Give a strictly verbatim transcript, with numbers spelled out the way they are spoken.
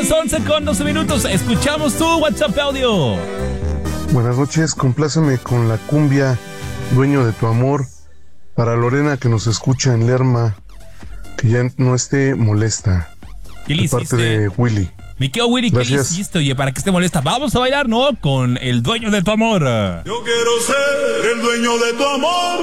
las once con doce minutos. Escuchamos tu WhatsApp audio. Buenas noches, compláceme con la cumbia Dueño de tu amor. Para Lorena, que nos escucha en Lerma, que ya no esté molesta. ¿Qué le de parte hiciste? de Willy. Mi querido Willy, ¿qué le Gracias. hiciste? Oye, para que esté molesta. Vamos a bailar, ¿no? Con el dueño de tu amor. Yo quiero ser el dueño de tu amor.